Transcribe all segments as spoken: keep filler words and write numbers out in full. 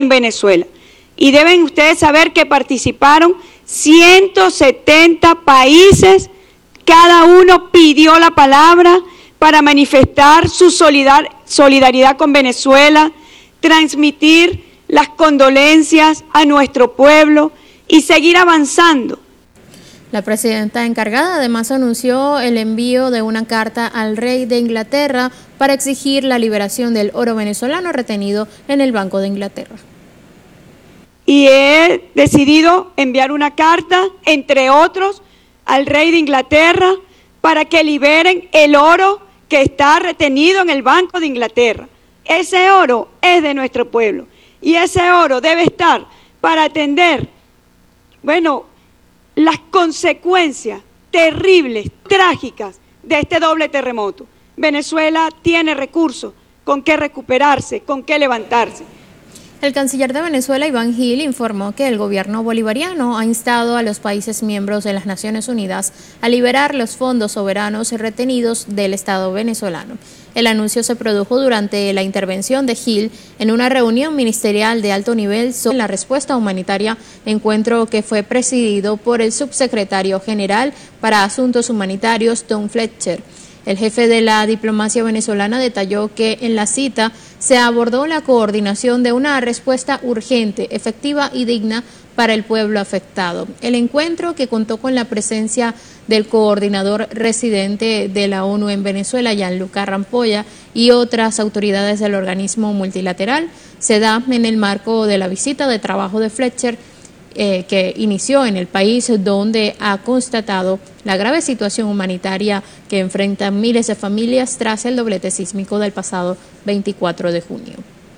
con Venezuela. Y deben ustedes saber que participaron ciento setenta países, cada uno pidió la palabra para manifestar su solidar, solidaridad con Venezuela, transmitir las condolencias a nuestro pueblo y seguir avanzando. La presidenta encargada además anunció el envío de una carta al rey de Inglaterra para exigir la liberación del oro venezolano retenido en el Banco de Inglaterra. Y he decidido enviar una carta, entre otros, al rey de Inglaterra para que liberen el oro que está retenido en el Banco de Inglaterra. Ese oro es de nuestro pueblo y ese oro debe estar para atender, bueno, las consecuencias terribles, trágicas de este doble terremoto. Venezuela tiene recursos con qué recuperarse, con qué levantarse. El canciller de Venezuela, Iván Gil, informó que el gobierno bolivariano ha instado a los países miembros de las Naciones Unidas a liberar los fondos soberanos retenidos del Estado venezolano. El anuncio se produjo durante la intervención de Gil en una reunión ministerial de alto nivel sobre la respuesta humanitaria, encuentro que fue presidido por el subsecretario general para Asuntos Humanitarios, Tom Fletcher. El jefe de la diplomacia venezolana detalló que en la cita se abordó la coordinación de una respuesta urgente, efectiva y digna para el pueblo afectado. El encuentro, que contó con la presencia del coordinador residente de la ONU en Venezuela, Gianluca Rampolla, y otras autoridades del organismo multilateral, se da en el marco de la visita de trabajo de Fletcher, Eh, que inició en el país, donde ha constatado la grave situación humanitaria que enfrentan miles de familias tras el doblete sísmico del pasado veinticuatro de junio.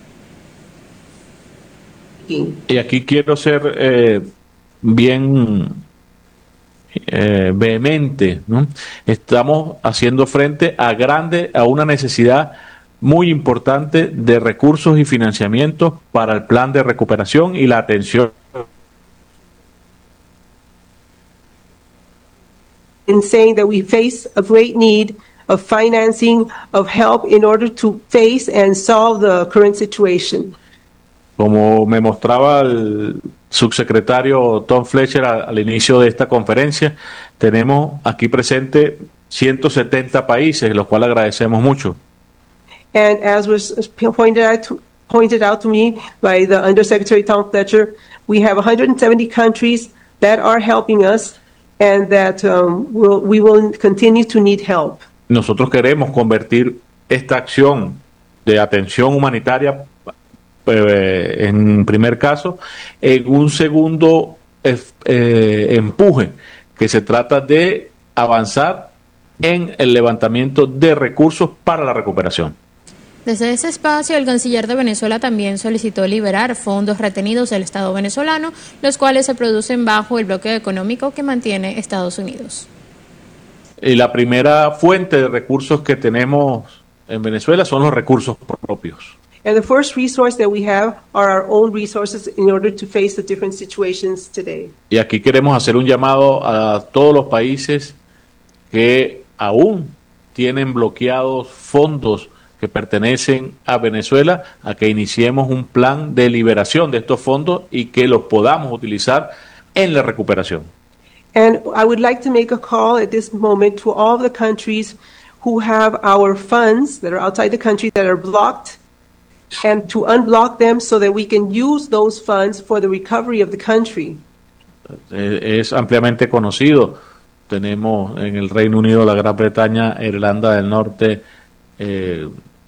Y aquí quiero ser eh, bien eh, vehemente, ¿no? Estamos haciendo frente a grande, a una necesidad muy importante de recursos y financiamientos para el plan de recuperación y la atención. In saying that we face a great need of financing, of help in order to face and solve the current situation. Como me mostraba el subsecretario Tom Fletcher al, al inicio de esta conferencia, tenemos aquí presente ciento setenta países, los cuales agradecemos mucho. And as was pointed out to, pointed out to me by the Undersecretary Tom Fletcher, we have one hundred seventy countries that are helping us, and that um, we'll, we will continue to need help. Nosotros queremos convertir esta acción de atención humanitaria, eh, en primer caso, en un segundo eh, empuje, que se trata de avanzar en el levantamiento de recursos para la recuperación. Desde ese espacio, el canciller de Venezuela también solicitó liberar fondos retenidos del Estado venezolano, los cuales se producen bajo el bloqueo económico que mantiene Estados Unidos. Y la primera fuente de recursos que tenemos en Venezuela son los recursos propios. And the first resource that we have are our own resources in order to face the different situations today. Y aquí queremos hacer un llamado a todos los países que aún tienen bloqueados fondos que pertenecen a Venezuela, a que iniciemos un plan de liberación de estos fondos y que los podamos utilizar en la recuperación. And I would like to make a call at this moment to all the countries who have our funds that are outside the country that are blocked, and to unblock them so that we can use those funds for the recovery of the country. Es ampliamente conocido. Tenemos en el Reino Unido, la Gran Bretaña, Irlanda del Norte, eh,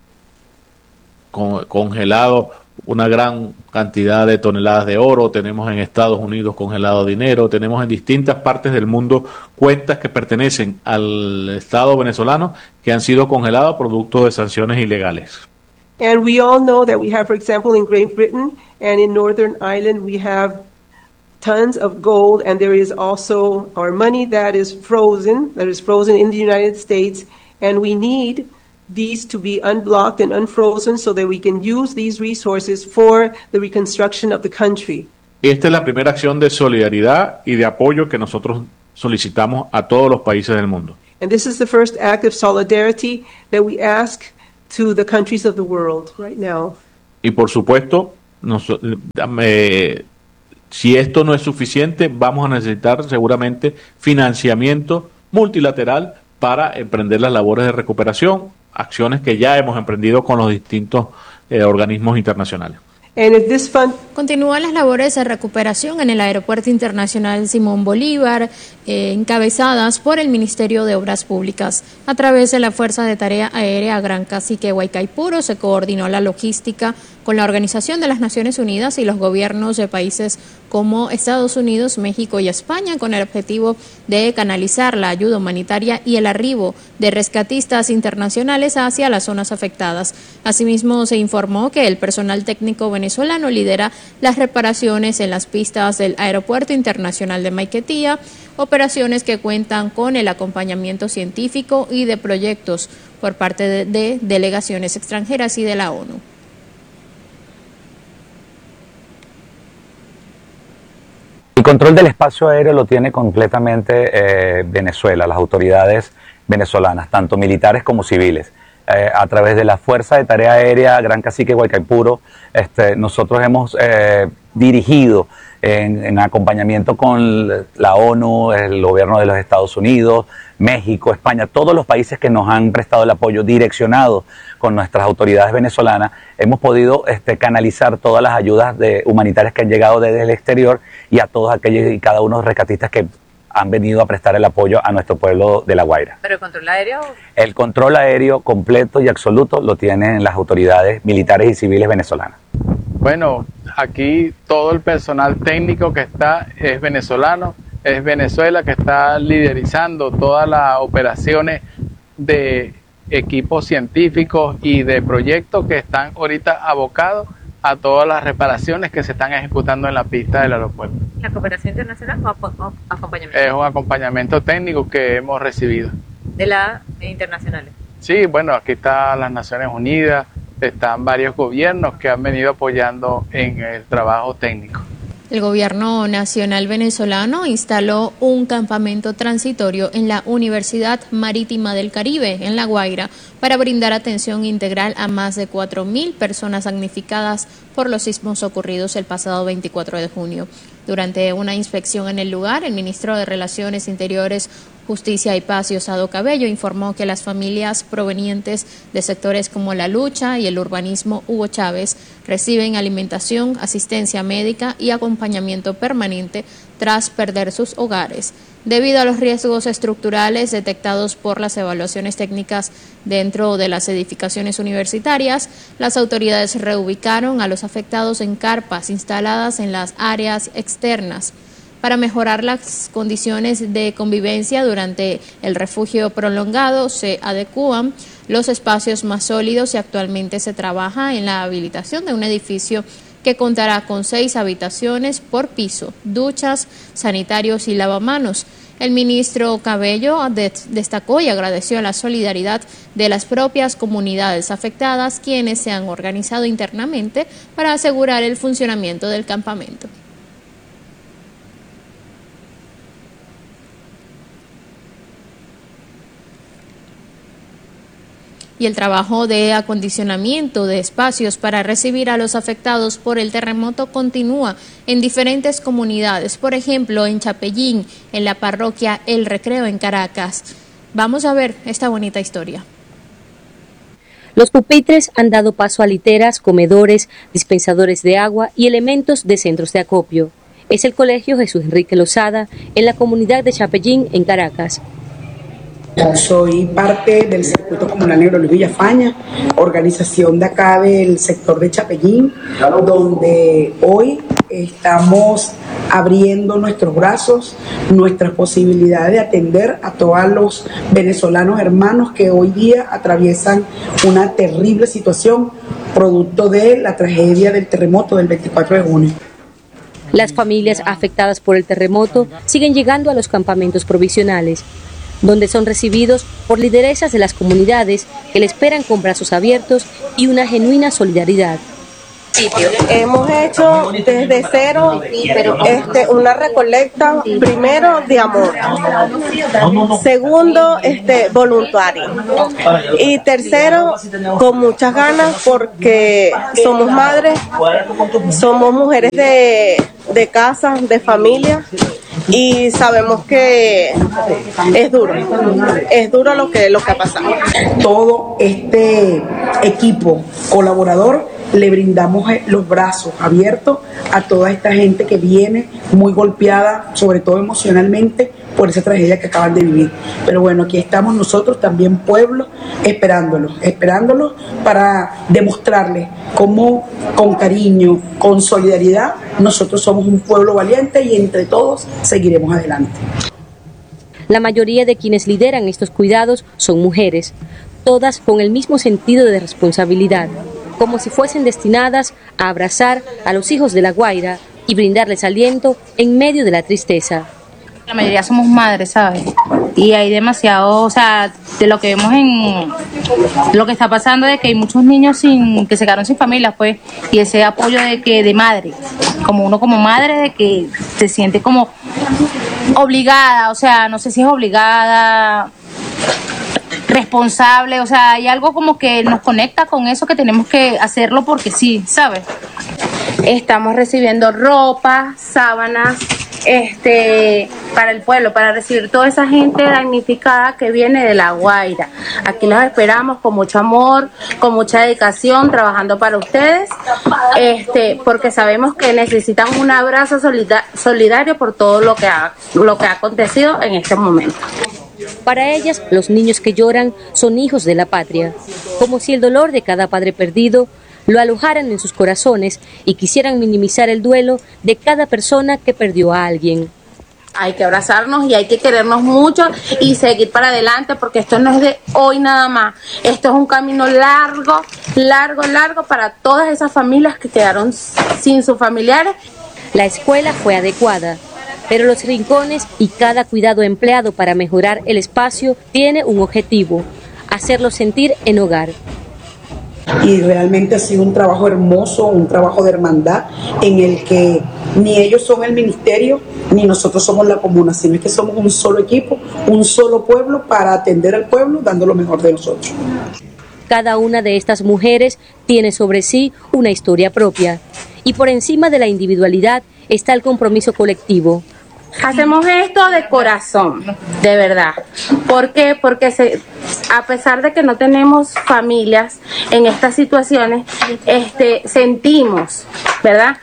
congelado una gran cantidad de toneladas de oro, tenemos en Estados Unidos congelado dinero, tenemos en distintas partes del mundo cuentas que pertenecen al Estado venezolano que han sido congeladas producto de sanciones ilegales. And we all know that we have, for example, in Great Britain and in Northern Ireland, we have tons of gold, and there is also our money that is frozen, that is frozen in the United States, and we need these to be unblocked and unfrozen so that we can use these resources for the reconstruction of the country. Esta es la primera acción de solidaridad y de apoyo que nosotros solicitamos a todos los países del mundo. And this is the first act of solidarity that we ask to the countries of the world right now. Y por supuesto, Nos, eh, si esto no es suficiente, vamos a necesitar seguramente financiamiento multilateral para emprender las labores de recuperación, acciones que ya hemos emprendido con los distintos eh, organismos internacionales. And if this fund Continúan las labores de recuperación en el Aeropuerto Internacional Simón Bolívar, eh, encabezadas por el Ministerio de Obras Públicas. A través de la Fuerza de Tarea Aérea Gran Cacique Guaycaipuro se coordinó la logística con la Organización de las Naciones Unidas y los gobiernos de países como Estados Unidos, México y España, con el objetivo de canalizar la ayuda humanitaria y el arribo de rescatistas internacionales hacia las zonas afectadas. Asimismo, se informó que el personal técnico venezolano lidera las reparaciones en las pistas del Aeropuerto Internacional de Maiquetía, operaciones que cuentan con el acompañamiento científico y de proyectos por parte de, de delegaciones extranjeras y de la ONU. El control del espacio aéreo lo tiene completamente eh, Venezuela, las autoridades venezolanas, tanto militares como civiles. Eh, a través de la Fuerza de Tarea Aérea Gran Cacique Guaycaipuro, este, nosotros hemos eh, dirigido en, en acompañamiento con la ONU, el gobierno de los Estados Unidos, México, España, todos los países que nos han prestado el apoyo direccionado con nuestras autoridades venezolanas, hemos podido este, canalizar todas las ayudas de, humanitarias que han llegado desde el exterior y a todos aquellos y cada uno de los rescatistas que han venido a prestar el apoyo a nuestro pueblo de La Guaira. ¿Pero el control aéreo? El control aéreo completo y absoluto lo tienen las autoridades militares y civiles venezolanas. Bueno, aquí todo el personal técnico que está es venezolano, es Venezuela que está liderizando todas las operaciones de equipos científicos y de proyectos que están ahorita abocados a todas las reparaciones que se están ejecutando en la pista del aeropuerto. ¿La cooperación internacional o, o acompañamiento? Es un acompañamiento técnico que hemos recibido. ¿De las internacionales? Sí, bueno, aquí están las Naciones Unidas, están varios gobiernos que han venido apoyando en el trabajo técnico. El gobierno nacional venezolano instaló un campamento transitorio en la Universidad Marítima del Caribe, en La Guaira, para brindar atención integral a más de cuatro mil personas damnificadas por los sismos ocurridos el pasado veinticuatro de junio. Durante una inspección en el lugar, el ministro de Relaciones Interiores, Justicia y Paz, Diosdado Cabello, informó que las familias provenientes de sectores como La Lucha y el urbanismo Hugo Chávez reciben alimentación, asistencia médica y acompañamiento permanente tras perder sus hogares. Debido a los riesgos estructurales detectados por las evaluaciones técnicas dentro de las edificaciones universitarias, las autoridades reubicaron a los afectados en carpas instaladas en las áreas externas. Para mejorar las condiciones de convivencia durante el refugio prolongado, se adecúan los espacios más sólidos y actualmente se trabaja en la habilitación de un edificio que contará con seis habitaciones por piso, duchas, sanitarios y lavamanos. El ministro Cabello destacó y agradeció la solidaridad de las propias comunidades afectadas, quienes se han organizado internamente para asegurar el funcionamiento del campamento. Y el trabajo de acondicionamiento de espacios para recibir a los afectados por el terremoto continúa en diferentes comunidades, por ejemplo en Chapellín, en la parroquia El Recreo en Caracas. Vamos a ver esta bonita historia. Los pupitres han dado paso a literas, comedores, dispensadores de agua y elementos de centros de acopio. Es el Colegio Jesús Enrique Lozada en la comunidad de Chapellín en Caracas. Soy parte del circuito comunal Negro Luis Villafaña, organización de acá del sector de Chapellín, donde hoy estamos abriendo nuestros brazos, nuestras posibilidades de atender a todos los venezolanos hermanos que hoy día atraviesan una terrible situación producto de la tragedia del terremoto del veinticuatro de junio. Las familias afectadas por el terremoto siguen llegando a los campamentos provisionales, donde son recibidos por lideresas de las comunidades que le esperan con brazos abiertos y una genuina solidaridad. Hemos hecho desde cero este, una recolecta, primero de amor, segundo este, voluntario y tercero con muchas ganas porque somos madres, somos mujeres de, de casa, de familia y sabemos que es duro, es duro lo que, lo que ha pasado. Todo este equipo colaborador le brindamos los brazos abiertos a toda esta gente que viene muy golpeada, sobre todo emocionalmente, por esa tragedia que acaban de vivir. Pero bueno, aquí estamos nosotros, también pueblo, esperándolos, esperándolos para demostrarles cómo con cariño, con solidaridad, nosotros somos un pueblo valiente y entre todos seguiremos adelante. La mayoría de quienes lideran estos cuidados son mujeres, todas con el mismo sentido de responsabilidad, como si fuesen destinadas a abrazar a los hijos de La Guaira y brindarles aliento en medio de la tristeza. La mayoría somos madres, ¿sabes? Y hay demasiado, o sea, de lo que vemos en lo que está pasando, de que hay muchos niños sin que se quedaron sin familia, pues, y ese apoyo de que de madre, como uno como madre, de que se siente como obligada, o sea, no sé si es obligada, responsable, o sea, hay algo como que nos conecta con eso, que tenemos que hacerlo porque sí, ¿sabes? Estamos recibiendo ropa, sábanas, este, para el pueblo, para recibir toda esa gente damnificada que viene de La Guaira. Aquí los esperamos con mucho amor, con mucha dedicación, trabajando para ustedes, este, porque sabemos que necesitan un abrazo solida- solidario por todo lo que ha, lo que ha acontecido en este momento. Para ellas, los niños que lloran son hijos de la patria, como si el dolor de cada padre perdido lo alojaran en sus corazones y quisieran minimizar el duelo de cada persona que perdió a alguien. Hay que abrazarnos y hay que querernos mucho y seguir para adelante, porque esto no es de hoy nada más. Esto es un camino largo, largo, largo para todas esas familias que quedaron sin sus familiares. La escuela fue adecuada, pero los rincones y cada cuidado empleado para mejorar el espacio tiene un objetivo: hacerlos sentir en hogar. Y realmente ha sido un trabajo hermoso, un trabajo de hermandad en el que ni ellos son el ministerio ni nosotros somos la comuna, sino es que somos un solo equipo, un solo pueblo para atender al pueblo dando lo mejor de nosotros. Cada una de estas mujeres tiene sobre sí una historia propia y por encima de la individualidad está el compromiso colectivo. Hacemos esto de corazón, de verdad. ¿Por qué? Porque se, a pesar de que no tenemos familias en estas situaciones, este, sentimos, ¿verdad?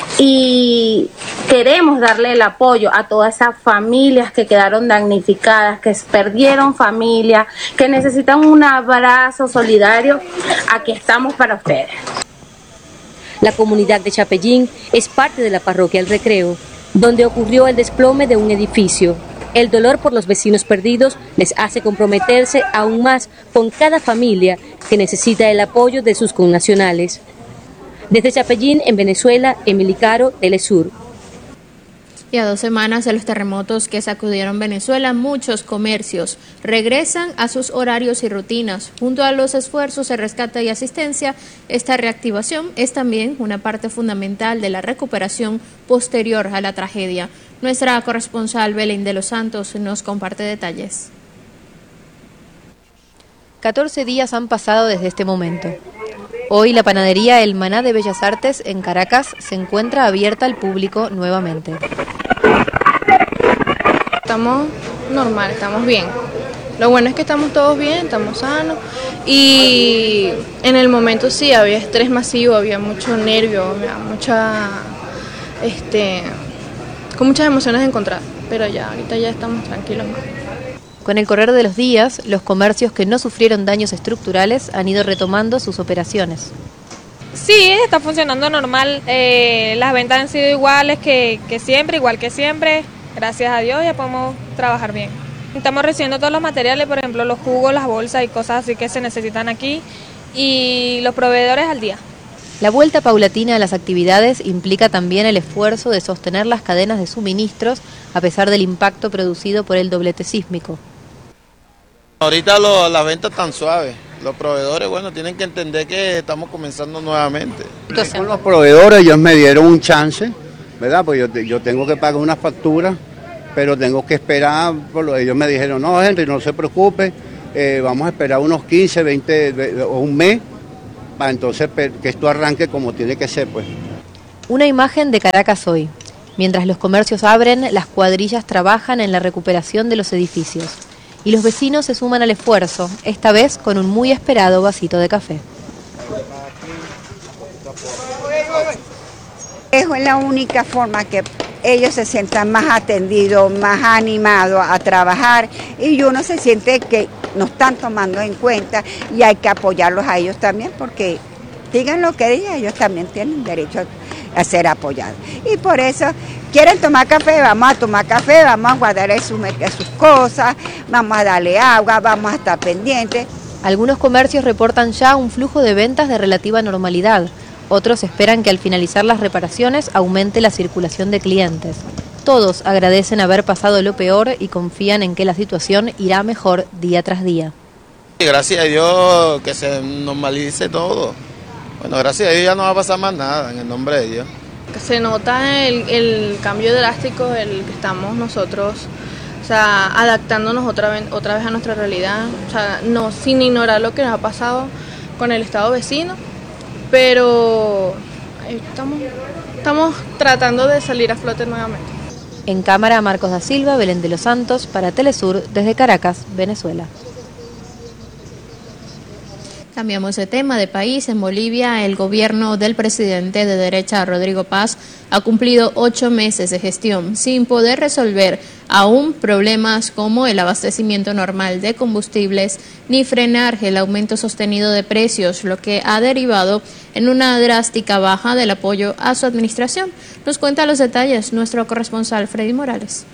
Y queremos darle el apoyo a todas esas familias que quedaron damnificadas, que perdieron familia, que necesitan un abrazo solidario. Aquí estamos para ustedes. La comunidad de Chapellín es parte de la parroquia El Recreo, donde ocurrió el desplome de un edificio. El dolor por los vecinos perdidos les hace comprometerse aún más con cada familia que necesita el apoyo de sus connacionales. Desde Chapellín, en Venezuela, Emily Caro, Telesur. Y a dos semanas de los terremotos que sacudieron Venezuela, muchos comercios regresan a sus horarios y rutinas. Junto a los esfuerzos de rescate y asistencia, esta reactivación es también una parte fundamental de la recuperación posterior a la tragedia. Nuestra corresponsal Belén de los Santos nos comparte detalles. catorce días han pasado desde este momento. Hoy la panadería El Maná de Bellas Artes en Caracas se encuentra abierta al público nuevamente. Estamos normal, estamos bien. Lo bueno es que estamos todos bien, estamos sanos y en el momento sí había estrés masivo, había mucho nervio, había mucha, este, con muchas emociones encontradas, pero ya ahorita ya estamos tranquilos más. Con el correr de los días, los comercios que no sufrieron daños estructurales han ido retomando sus operaciones. Sí, está funcionando normal. Eh, las ventas han sido iguales que, que siempre, igual que siempre. Gracias a Dios ya podemos trabajar bien. Estamos recibiendo todos los materiales, por ejemplo, los jugos, las bolsas y cosas así que se necesitan aquí, y los proveedores al día. La vuelta paulatina a las actividades implica también el esfuerzo de sostener las cadenas de suministros a pesar del impacto producido por el doblete sísmico. Ahorita lo, las ventas están suaves, Los proveedores, bueno, tienen que entender que estamos comenzando nuevamente. Con los proveedores ellos me dieron un chance, ¿verdad? Pues yo, yo tengo que pagar una factura, pero tengo que esperar, por lo, ellos me dijeron, no, Henry, no se preocupe, eh, vamos a esperar unos quince, veinte o un mes, para entonces que esto arranque como tiene que ser, pues. Una imagen de Caracas hoy. Mientras los comercios abren, las cuadrillas trabajan en la recuperación de los edificios. Y los vecinos se suman al esfuerzo, esta vez con un muy esperado vasito de café. Es la única forma que ellos se sientan más atendidos, más animados a trabajar y uno se siente que nos están tomando en cuenta y hay que apoyarlos a ellos también porque digan lo que digan, ellos también tienen derecho a ser apoyados. Y por eso quieren tomar café, vamos a tomar café, vamos a guardar sus, sus cosas, vamos a darle agua, vamos a estar pendientes. Algunos comercios reportan ya un flujo de ventas de relativa normalidad. Otros esperan que al finalizar las reparaciones aumente la circulación de clientes. Todos agradecen haber pasado lo peor y confían en que la situación irá mejor día tras día. Gracias a Dios que se normalice todo. Bueno, gracias a Dios ya no va a pasar más nada, en el nombre de Dios. Se nota el, el cambio drástico, el que estamos nosotros, o sea, adaptándonos otra vez, otra vez a nuestra realidad, o sea, no sin ignorar lo que nos ha pasado con el estado vecino, pero estamos, estamos tratando de salir a flote nuevamente. En cámara, Marcos da Silva, Belén de los Santos, para Telesur, desde Caracas, Venezuela. Cambiamos de tema, de país. En Bolivia, el gobierno del presidente de derecha, Rodrigo Paz, ha cumplido ocho meses de gestión sin poder resolver aún problemas como el abastecimiento normal de combustibles ni frenar el aumento sostenido de precios, lo que ha derivado en una drástica baja del apoyo a su administración. Nos cuenta los detalles nuestro corresponsal Freddy Morales.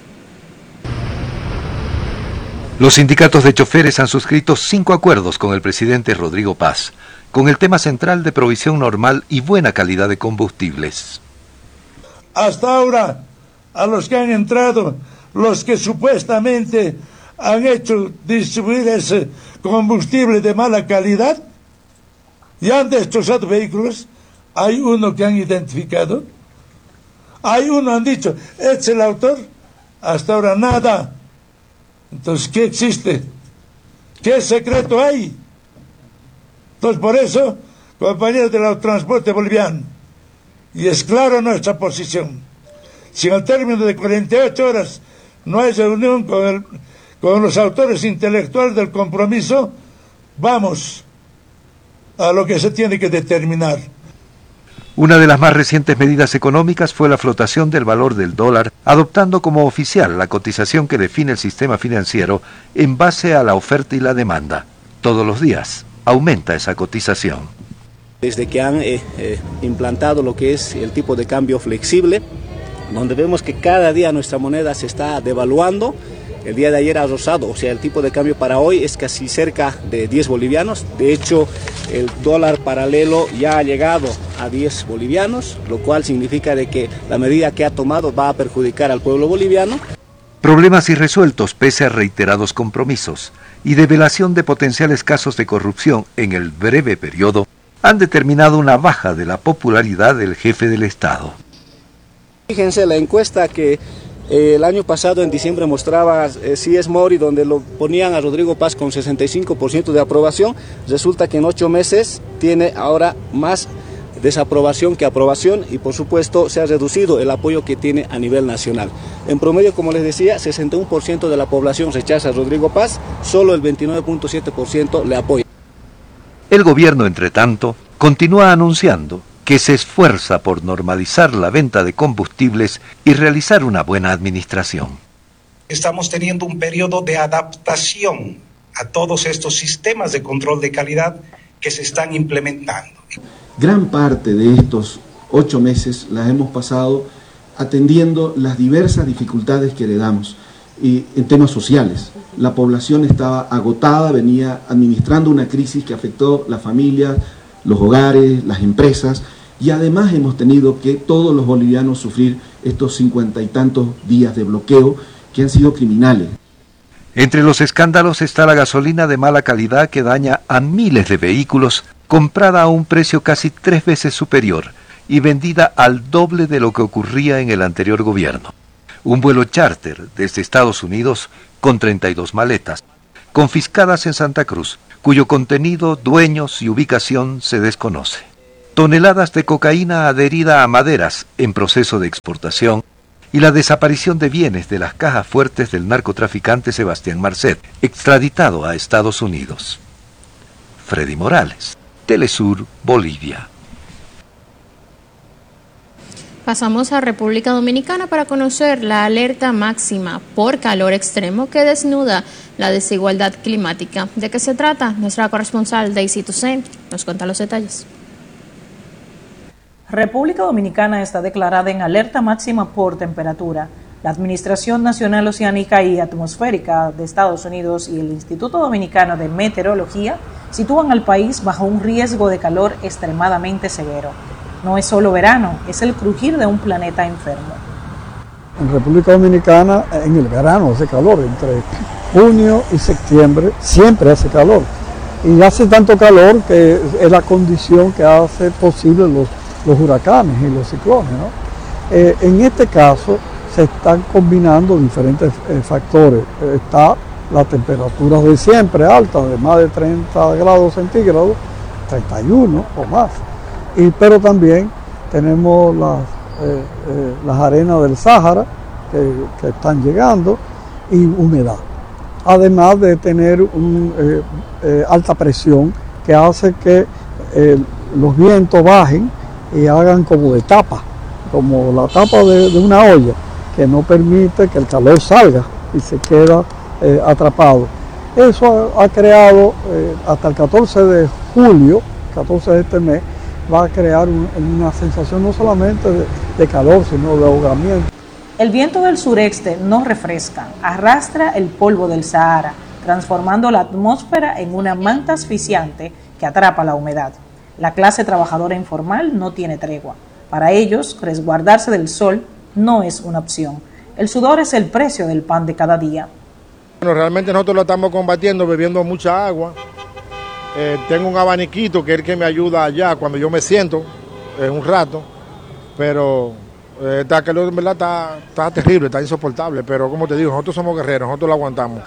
Los sindicatos de choferes han suscrito cinco acuerdos con el presidente Rodrigo Paz, con el tema central de provisión normal y buena calidad de combustibles. Hasta ahora, a los que han entrado, los que supuestamente han hecho distribuir ese combustible de mala calidad y han destrozado vehículos, hay uno que han identificado, hay uno han dicho, es el autor, hasta ahora nada. Entonces, ¿qué existe? ¿Qué secreto hay? Entonces, por eso, compañeros del transporte boliviano, y es clara nuestra posición, si en el término de cuarenta y ocho horas no hay reunión con, el, con los autores intelectuales del compromiso, vamos a lo que se tiene que determinar. Una de las más recientes medidas económicas fue la flotación del valor del dólar, adoptando como oficial la cotización que define el sistema financiero en base a la oferta y la demanda. Todos los días aumenta esa cotización. Desde que han eh, eh, implantado lo que es el tipo de cambio flexible, donde vemos que cada día nuestra moneda se está devaluando. El día de ayer ha rozado, o sea, el tipo de cambio para hoy es casi cerca de diez bolivianos. De hecho, el dólar paralelo ya ha llegado a diez bolivianos, lo cual significa de que la medida que ha tomado va a perjudicar al pueblo boliviano. Problemas irresueltos pese a reiterados compromisos y develación de potenciales casos de corrupción en el breve periodo han determinado una baja de la popularidad del jefe del Estado. Fíjense, la encuesta que Eh, el año pasado, en diciembre, mostraba eh, C S Mori, donde lo ponían a Rodrigo Paz con sesenta y cinco por ciento de aprobación. Resulta que en ocho meses tiene ahora más desaprobación que aprobación y, por supuesto, se ha reducido el apoyo que tiene a nivel nacional. En promedio, como les decía, sesenta y uno por ciento de la población rechaza a Rodrigo Paz, solo el veintinueve punto siete por ciento le apoya. El gobierno, entre tanto, continúa anunciando que se esfuerza por normalizar la venta de combustibles y realizar una buena administración. Estamos teniendo un periodo de adaptación a todos estos sistemas de control de calidad que se están implementando. Gran parte de estos ocho meses las hemos pasado atendiendo las diversas dificultades que heredamos y en temas sociales. La población estaba agotada, venía administrando una crisis que afectó la familia, los hogares, las empresas, y además hemos tenido que todos los bolivianos sufrir estos cincuenta y tantos días de bloqueo que han sido criminales. Entre los escándalos está la gasolina de mala calidad que daña a miles de vehículos, comprada a un precio casi tres veces superior y vendida al doble de lo que ocurría en el anterior gobierno. Un vuelo charter desde Estados Unidos con treinta y dos maletas, confiscadas en Santa Cruz, cuyo contenido, dueños y ubicación se desconoce. Toneladas de cocaína adherida a maderas en proceso de exportación y la desaparición de bienes de las cajas fuertes del narcotraficante Sebastián Marcet, extraditado a Estados Unidos. Freddy Morales, Telesur, Bolivia. Pasamos a República Dominicana para conocer la alerta máxima por calor extremo que desnuda la desigualdad climática. ¿De qué se trata? Nuestra corresponsal Daisy Toussaint nos cuenta los detalles. República Dominicana está declarada en alerta máxima por temperatura. La Administración Nacional Oceánica y Atmosférica de Estados Unidos y el Instituto Dominicano de Meteorología sitúan al país bajo un riesgo de calor extremadamente severo. No es solo verano, es el crujir de un planeta enfermo. En República Dominicana, en el verano hace calor, entre junio y septiembre siempre hace calor. Y hace tanto calor que es la condición que hace posible los, los huracanes y los ciclones, ¿no? Eh, en este caso se están combinando diferentes eh, factores. Eh, está la temperatura de siempre alta, de más de treinta grados centígrados, treinta y uno o más. Y, pero también tenemos las, eh, eh, las arenas del Sáhara que, que están llegando y humedad. Además de tener un, eh, eh, alta presión que hace que eh, los vientos bajen y hagan como de tapa, como la tapa de, de una olla, que no permite que el calor salga y se queda eh, atrapado. Eso ha, ha creado eh, hasta el catorce de julio, catorce de este mes, va a crear un, una sensación no solamente de, de calor, sino de ahogamiento. El viento del sureste no refresca, arrastra el polvo del Sahara, transformando la atmósfera en una manta asfixiante que atrapa la humedad. La clase trabajadora informal no tiene tregua. Para ellos, resguardarse del sol no es una opción. El sudor es el precio del pan de cada día. Bueno, realmente nosotros lo estamos combatiendo bebiendo mucha agua. Eh, tengo un abaniquito que es el que me ayuda allá cuando yo me siento eh, un rato, pero eh, está, que en verdad está, está terrible, está insoportable, pero como te digo, nosotros somos guerreros, nosotros lo aguantamos.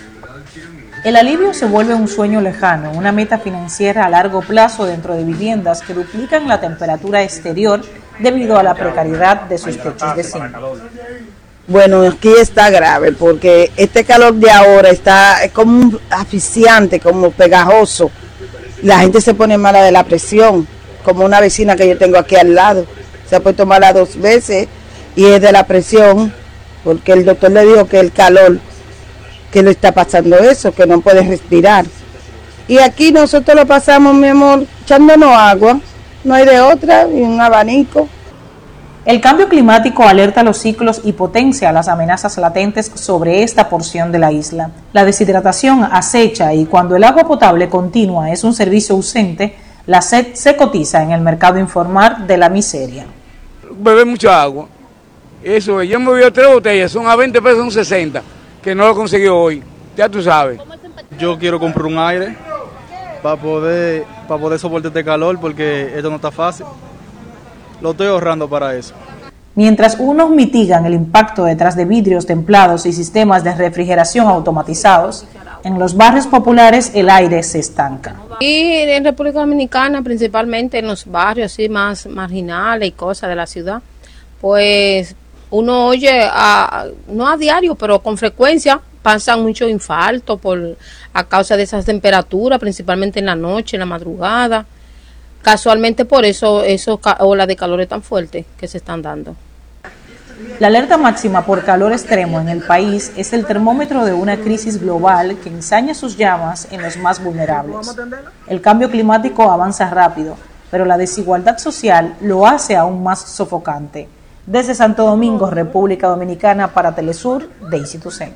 El alivio se vuelve un sueño lejano, una meta financiera a largo plazo dentro de viviendas que duplican la temperatura exterior debido a la precariedad de sus techos de zinc. Bueno, aquí está grave porque este calor de ahora está es como un asfixiante, como pegajoso. La gente se pone mala de la presión, como una vecina que yo tengo aquí al lado. Se ha puesto mala dos veces y es de la presión, porque el doctor le dijo que el calor, que le está pasando eso, que no puede respirar. Y aquí nosotros lo pasamos, mi amor, echándonos agua, no hay de otra, y un abanico. El cambio climático alerta los ciclos y potencia las amenazas latentes sobre esta porción de la isla. La deshidratación acecha y cuando el agua potable continua es un servicio ausente, la sed se cotiza en el mercado informal de la miseria. Beber mucha agua. Eso, yo me bebo tres botellas, son a veinte pesos, son sesenta, que no lo conseguí hoy, ya tú sabes. Yo quiero comprar un aire para poder, para poder soportar este calor porque esto no está fácil. Lo estoy ahorrando para eso. Mientras unos mitigan el impacto detrás de vidrios templados y sistemas de refrigeración automatizados, en los barrios populares el aire se estanca. Y en República Dominicana, principalmente en los barrios así más marginales y cosas de la ciudad, pues uno oye, a, no a diario, pero con frecuencia pasan muchos infartos por, a causa de esas temperaturas, principalmente en la noche, en la madrugada. Casualmente por eso, eso olas de calor tan fuertes que se están dando. La alerta máxima por calor extremo en el país es el termómetro de una crisis global que ensaña sus llamas en los más vulnerables. El cambio climático avanza rápido, pero la desigualdad social lo hace aún más sofocante. Desde Santo Domingo, República Dominicana, para Telesur, Daisy Toussaint.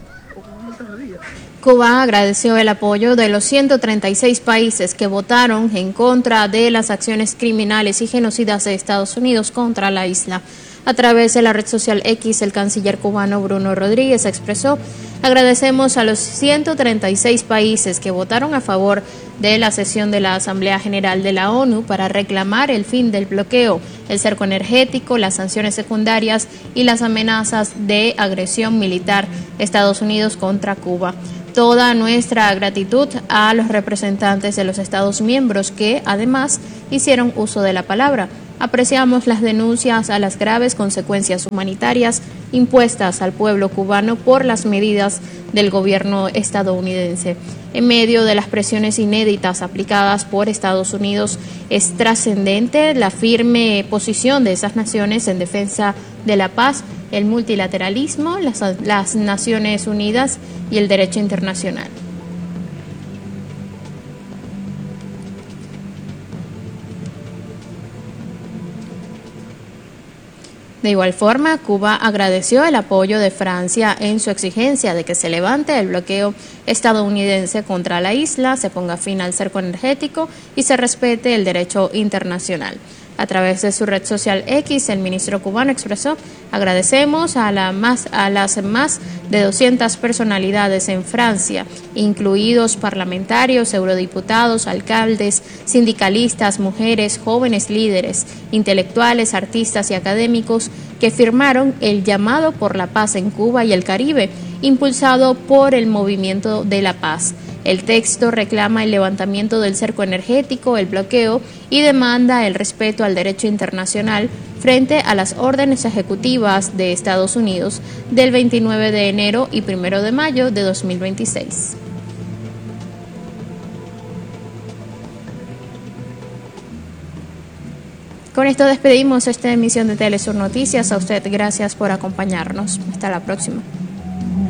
Cuba agradeció el apoyo de los ciento treinta y seis países que votaron en contra de las acciones criminales y genocidas de Estados Unidos contra la isla. A través de la red social X, el canciller cubano Bruno Rodríguez expresó: agradecemos a los ciento treinta y seis países que votaron a favor de la sesión de la Asamblea General de la ONU para reclamar el fin del bloqueo, el cerco energético, las sanciones secundarias y las amenazas de agresión militar de Estados Unidos contra Cuba. Toda nuestra gratitud a los representantes de los Estados miembros que, además, hicieron uso de la palabra. Apreciamos las denuncias a las graves consecuencias humanitarias impuestas al pueblo cubano por las medidas del gobierno estadounidense. En medio de las presiones inéditas aplicadas por Estados Unidos, es trascendente la firme posición de esas naciones en defensa de la paz, el multilateralismo, las, las Naciones Unidas y el derecho internacional. De igual forma, Cuba agradeció el apoyo de Francia en su exigencia de que se levante el bloqueo estadounidense contra la isla, se ponga fin al cerco energético y se respete el derecho internacional. A través de su red social X, el ministro cubano expresó: agradecemos a, la más, a las más de doscientas personalidades en Francia, incluidos parlamentarios, eurodiputados, alcaldes, sindicalistas, mujeres, jóvenes líderes, intelectuales, artistas y académicos que firmaron el llamado por la paz en Cuba y el Caribe, impulsado por el Movimiento de la Paz. El texto reclama el levantamiento del cerco energético, el bloqueo y demanda el respeto al derecho internacional frente a las órdenes ejecutivas de Estados Unidos del veintinueve de enero y primero de mayo de dos mil veintiséis. Con esto despedimos esta emisión de Telesur Noticias. A usted, gracias por acompañarnos. Hasta la próxima.